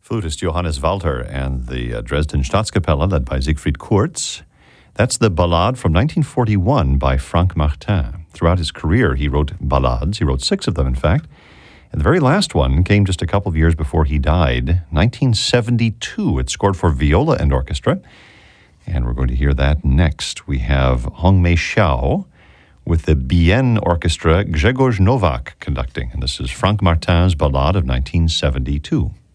flutist Johannes Walter and the Dresden Staatskapelle, led by Siegfried Kurz. That's the Ballade from 1941 by Franck Martin. Throughout his career, he wrote ballades. He wrote 6 of them, in fact. And the very last one came just a couple of years before he died, 1972. It's scored for viola and orchestra. And we're going to hear that next. We have Hong Mei Xiao with the Bien Orchestra, Grzegorz Nowak conducting. And this is Franck Martin's Ballade of 1972.